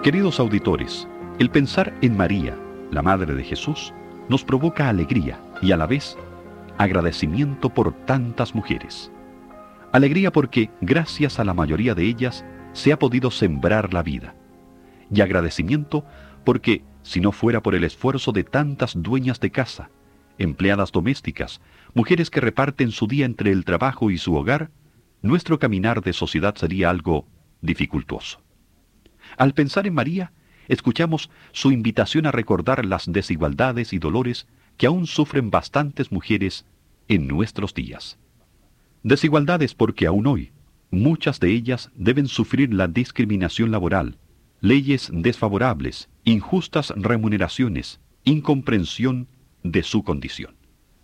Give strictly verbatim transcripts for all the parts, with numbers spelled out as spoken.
Queridos auditores, el pensar en María, la Madre de Jesús, nos provoca alegría y a la vez agradecimiento por tantas mujeres. Alegría porque, gracias a la mayoría de ellas, se ha podido sembrar la vida. Y agradecimiento porque, si no fuera por el esfuerzo de tantas dueñas de casa, empleadas domésticas, mujeres que reparten su día entre el trabajo y su hogar, nuestro caminar de sociedad sería algo dificultuoso. Al pensar en María, escuchamos su invitación a recordar las desigualdades y dolores que aún sufren bastantes mujeres en nuestros días. Desigualdades porque aún hoy, muchas de ellas deben sufrir la discriminación laboral, leyes desfavorables, injustas remuneraciones, incomprensión de su condición.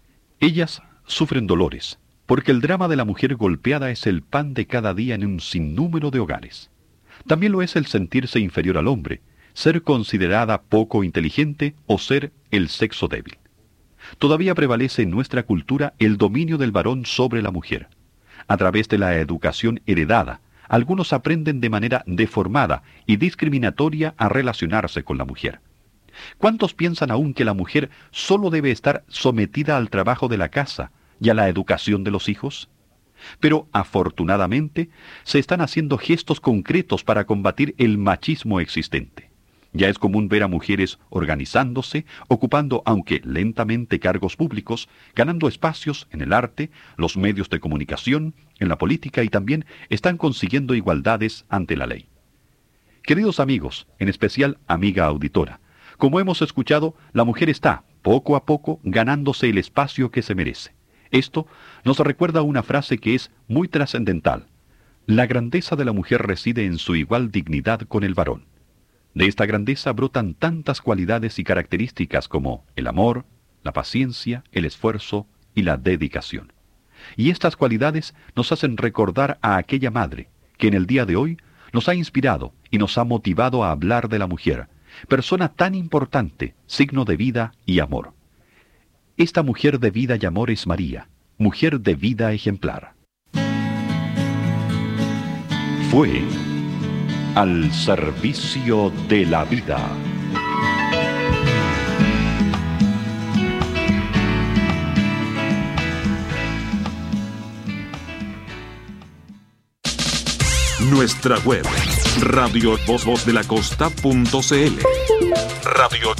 Ellas sufren dolores, porque el drama de la mujer golpeada es el pan de cada día en un sinnúmero de hogares. También lo es el sentirse inferior al hombre, ser considerada poco inteligente o ser el sexo débil. Todavía prevalece en nuestra cultura el dominio del varón sobre la mujer. A través de la educación heredada, algunos aprenden de manera deformada y discriminatoria a relacionarse con la mujer. ¿Cuántos piensan aún que la mujer solo debe estar sometida al trabajo de la casa y a la educación de los hijos? Pero, afortunadamente, se están haciendo gestos concretos para combatir el machismo existente. Ya es común ver a mujeres organizándose, ocupando, aunque lentamente, cargos públicos, ganando espacios en el arte, los medios de comunicación, en la política y también están consiguiendo igualdades ante la ley. Queridos amigos, en especial amiga auditora, como hemos escuchado, la mujer está, poco a poco, ganándose el espacio que se merece. Esto nos recuerda una frase que es muy trascendental. La grandeza de la mujer reside en su igual dignidad con el varón. De esta grandeza brotan tantas cualidades y características como el amor, la paciencia, el esfuerzo y la dedicación. Y estas cualidades nos hacen recordar a aquella madre que en el día de hoy nos ha inspirado y nos ha motivado a hablar de la mujer, persona tan importante, signo de vida y amor. Esta mujer de vida y amor es María, mujer de vida ejemplar. Fue al servicio de la vida. Nuestra web, radio voz voz de la costa punto c l. Radio